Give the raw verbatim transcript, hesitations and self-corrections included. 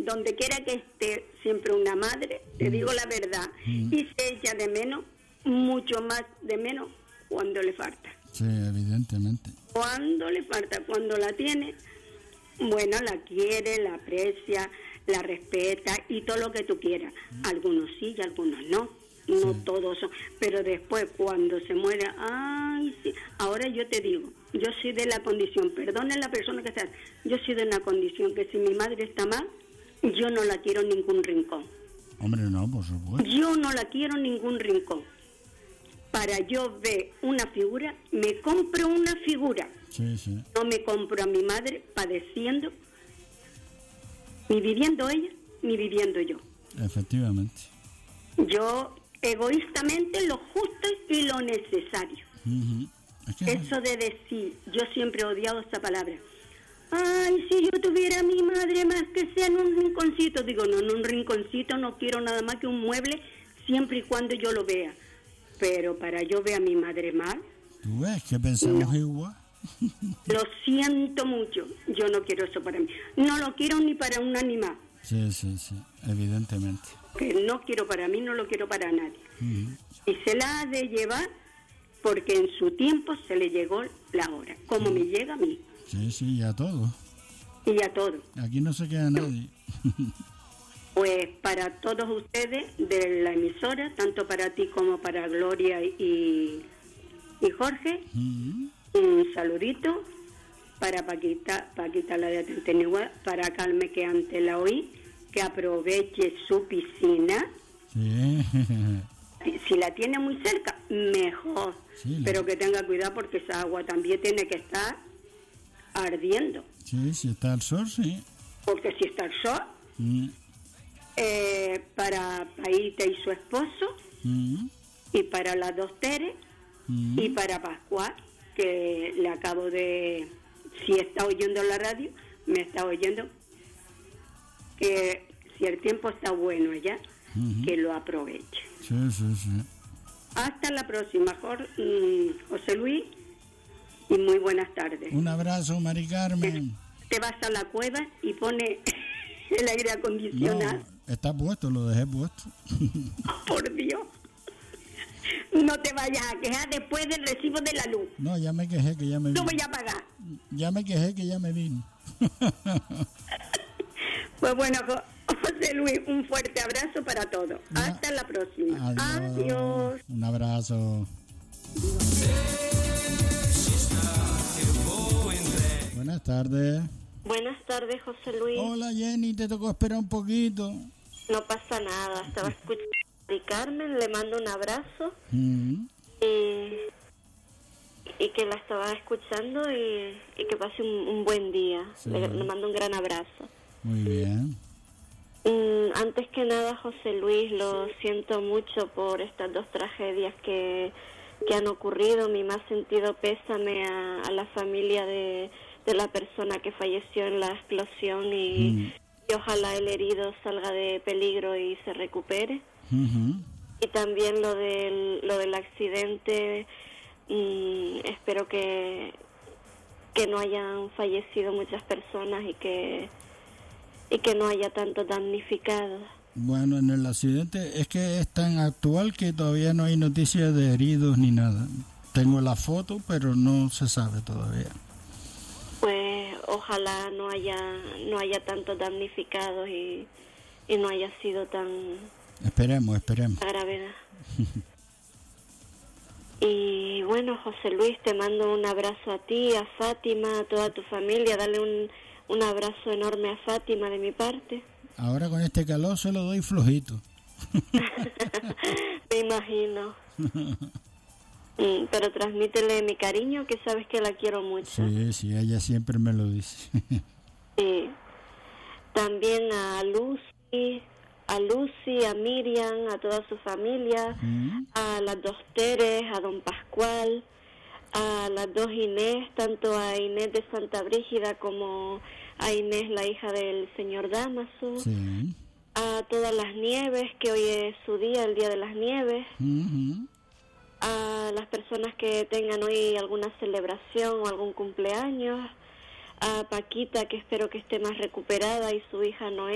donde quiera que esté, siempre una madre, te digo la verdad, Mm. y se echa de menos, mucho más de menos, cuando le falta. Sí, evidentemente. Cuando le falta, cuando la tiene, bueno, la quiere, la aprecia, la respeta y todo lo que tú quieras. Algunos sí y algunos no. No Sí. todos son. Pero después, cuando se muere, ay, sí. Ahora yo te digo, yo soy de la condición, perdona la persona que está, yo soy de una condición que si mi madre está mal, yo no la quiero en ningún rincón. Hombre, no, por supuesto. Yo no la quiero en ningún rincón. Para yo ver una figura, me compro una figura. Sí, sí. No me compro a mi madre padeciendo, ni viviendo ella, ni viviendo yo. Efectivamente. Yo, egoístamente, lo justo y lo necesario. Ujú. Es que Eso de decir, yo siempre he odiado esta palabra. Ay, si yo tuviera a mi madre más que sea en un rinconcito. Digo, no, en un rinconcito no quiero nada más que un mueble, siempre y cuando yo lo vea. Pero para yo ver a mi madre mal, tú ves que pensamos No. igual. lo siento mucho. Yo no quiero eso para mí. No lo quiero ni para un animal. Sí, sí, sí, evidentemente. Que no quiero para mí, no lo quiero para nadie. Ujú. Y se la ha de llevar porque en su tiempo se le llegó la hora, como me llega a mí Sí, sí, ya todo. y a todo. Aquí no se queda nadie. Pues para todos ustedes de la emisora, tanto para ti como para Gloria y, y Jorge, Ujú. un saludito para Paquita, Paquita la de Atentenegua, para Carmen que antes la oí, que aproveche su piscina. Sí. Si la tiene muy cerca, mejor, Sí, la- pero que tenga cuidado porque esa agua también tiene que estar ardiendo, Sí, si está el sol, sí. porque si está el sol, Mm. eh, para Paíta y su esposo, Mm. y para las dos Teres, Mm. y para Pascual, que le acabo de, si está oyendo la radio, me está oyendo, que si el tiempo está bueno allá, Ujú. que lo aproveche. Sí, sí, sí. Hasta la próxima, Jor- mm, José Luis, y muy buenas tardes. Un abrazo, Mari Carmen. Te vas a la cueva y pone el aire No, acondicionado. está puesto, lo dejé puesto. Por Dios. No te vayas a quejar después del recibo de la luz. No, ya me quejé que ya me No vine. voy a pagar. Ya me quejé que ya me vine. Pues bueno, Jo- José Luis, un fuerte abrazo para todos. Una- Hasta la próxima. Adiós. Adiós. Un abrazo. Buenas tardes. Buenas tardes, José Luis. Hola, Jenny, te tocó esperar un poquito. No pasa nada, estaba escuchando a Carmen, le mando un abrazo Mm. y, y que la estaba escuchando y, y que pase un, un buen día. Sí. Le, le mando un gran abrazo. Muy bien. Mm, antes que nada, José Luis, lo siento mucho por estas dos tragedias que, que han ocurrido. Mi más sentido pésame a, a la familia de, de la persona que falleció en la explosión y, Mm. y ojalá el herido salga de peligro y se recupere. Ujú. Y también lo del, lo del accidente, mm, espero que, que no hayan fallecido muchas personas y que, y que no haya tantos damnificados. Bueno, en el accidente es que es tan actual que todavía no hay noticias de heridos ni nada. Tengo la foto, pero no se sabe todavía. Pues ojalá no haya, no haya tantos damnificados y, y no haya sido tan Esperemos, esperemos. la gravedad. Y bueno, José Luis, te mando un abrazo a ti, a Fátima, a toda tu familia. Dale un, un abrazo enorme a Fátima de mi parte. Ahora con este calor se lo doy flojito. Me imagino. Mm, pero transmítele mi cariño, que sabes que la quiero mucho. Sí, sí, ella siempre me lo dice. Sí. También a Lucy, a Lucy, a Miriam, a toda su familia, Mm. a las dos Teres, a don Pascual, a las dos Inés, tanto a Inés de Santa Brígida como a Inés, la hija del señor Damaso, Sí. a todas las Nieves, que hoy es su día, el Día de las Nieves, Ujú. a las personas que tengan hoy alguna celebración o algún cumpleaños, a Paquita, que espero que esté más recuperada, y su hija Noé,